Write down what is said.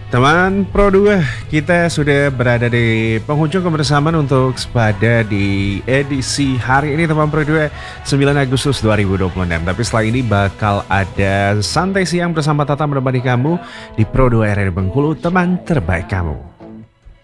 Teman Pro 2, kita sudah berada di penghujung kebersamaan untuk pada di edisi hari ini teman Pro 2 9 Agustus 2026. Tapi setelah ini bakal ada santai siang bersama Tata menemani kamu di Pro 2 RRI Bengkulu, teman terbaik kamu.